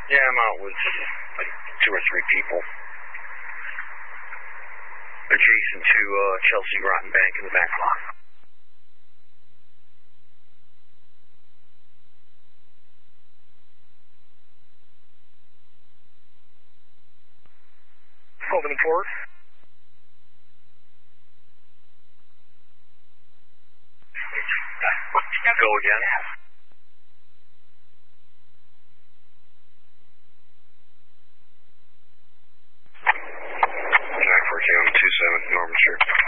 Yeah, I'm out with like 2 or 3 people. Adjacent to Chelsea Groton Bank in the back lot. Open forward. Go again. Jack 4K on 27 Norman Street.